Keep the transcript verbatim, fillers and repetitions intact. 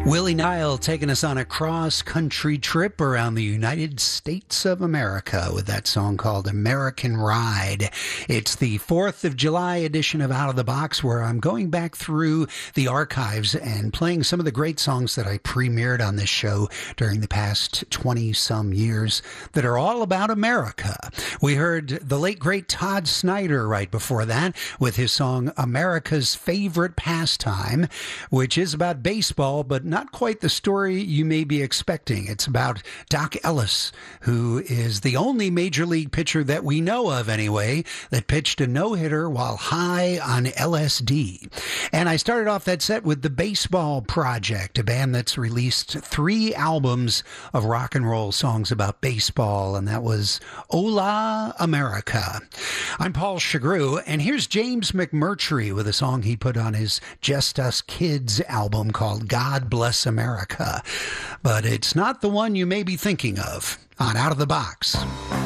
Willie Nile taking us on a cross-country trip around the United States of America with that song called American Ride. It's the fourth of July edition of Out of the Box, where I'm going back through the archives and playing some of the great songs that I premiered on this show during the past twenty-some years that are all about America. We heard the late, great Todd Snyder right before that with his song America's Favorite Pastime, which is about baseball, but not Not quite the story you may be expecting. It's about Doc Ellis, who is the only major league pitcher that we know of anyway that pitched a no-hitter while high on L S D. And I started off that set with the Baseball Project, a band that's released three albums of rock and roll songs about baseball, and that was Hola America. I'm Paul Chagru, and here's James McMurtry with a song he put on his Just Us Kids album called God Bless America. But it's not the one you may be thinking of on Out of the Box.